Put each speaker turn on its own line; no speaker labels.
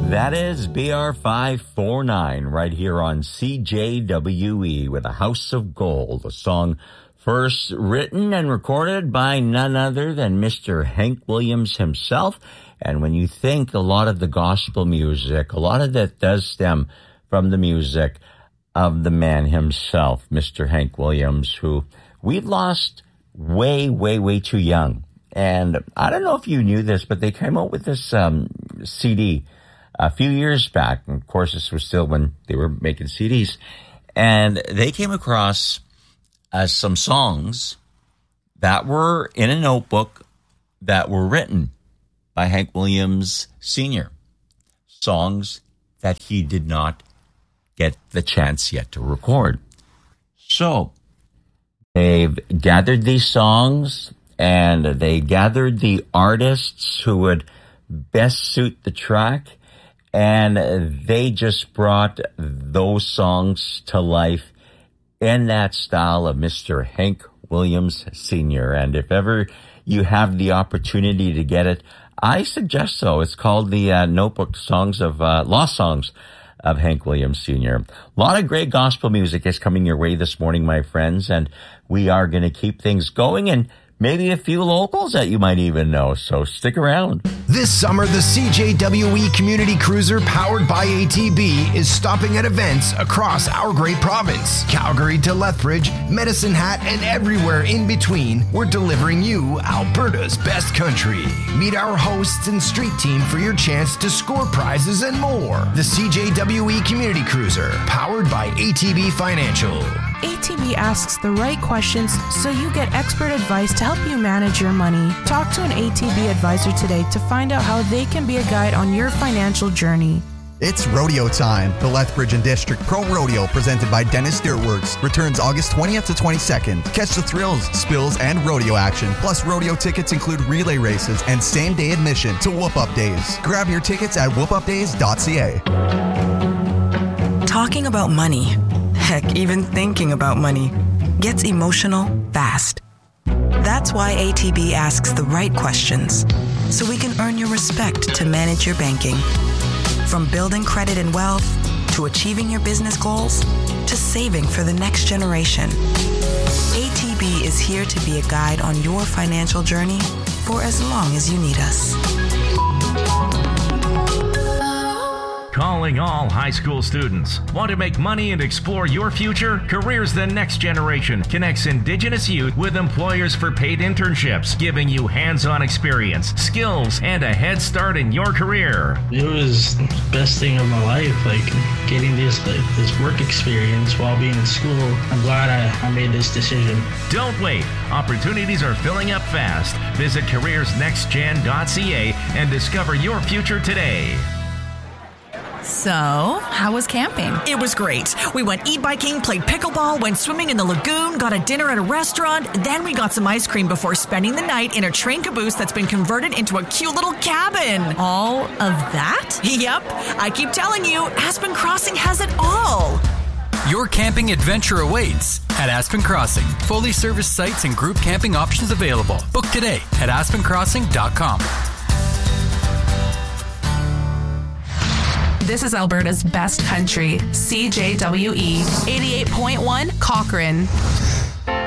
That is BR549 right here on CJWE with A House of Gold, a song first written and recorded by none other than Mr. Hank Williams himself. And when you think a lot of the gospel music, a lot of that does stem from the music of the man himself, Mr. Hank Williams, who we've lost way, way, way too young. And I don't know if you knew this, but they came out with this CD a few years back. And of course, this was still when they were making CDs. And they came across some songs that were in a notebook that were written by Hank Williams Sr. Songs that he did not get the chance yet to record. So they've gathered these songs and they gathered the artists who would best suit the track. And they just brought those songs to life in that style of Mr. Hank Williams Sr. And if ever you have the opportunity to get it, I suggest so. It's called the Notebook Songs of Lost Songs of Hank Williams Sr. A lot of great gospel music is coming your way this morning, my friends, and we are going to keep things going and maybe a few locals that you might even know, so stick around.
This summer, the CJWE Community Cruiser powered by ATB is stopping at events across our great province. Calgary to Lethbridge, Medicine Hat, and everywhere in between, we're delivering you Alberta's best country. Meet our hosts and street team for your chance to score prizes and more. The CJWE Community Cruiser, powered by ATB Financial.
ATB asks the right questions so you get expert advice to help you manage your money. Talk to an ATB advisor today to find out how they can be a guide on your financial journey.
It's rodeo time. The Lethbridge and District Pro Rodeo, presented by Dennis Dirtworks, returns August 20th to 22nd. Catch the thrills, spills, and rodeo action. Plus, rodeo tickets include relay races and same-day admission to Whoop Up Days. Grab your tickets at whoopupdays.ca.
Talking about money, heck, even thinking about money, gets emotional fast. That's why ATB asks the right questions, so we can earn your respect to manage your banking. From building credit and wealth, to achieving your business goals, to saving for the next generation. ATB is here to be a guide on your financial journey for as long as you need us.
Calling all high school students. Want to make money and explore your future? Careers the Next Generation connects Indigenous youth with employers for paid internships, giving you hands-on experience, skills, and a head start in your career.
It was the best thing of my life, getting this work experience while being in school. I'm glad I made this decision.
Don't wait. Opportunities are filling up fast. Visit careersnextgen.ca and discover your future today.
So, how was camping?
It was great. We went e-biking, played pickleball, went swimming in the lagoon, got a dinner at a restaurant, then we got some ice cream before spending the night in a train caboose that's been converted into a cute little cabin.
All of that?
Yep. I keep telling you, Aspen Crossing has it all.
Your camping adventure awaits at Aspen Crossing. Fully serviced sites and group camping options available. Book today at aspencrossing.com.
This is Alberta's best country, CJWE 88.1 Cochrane.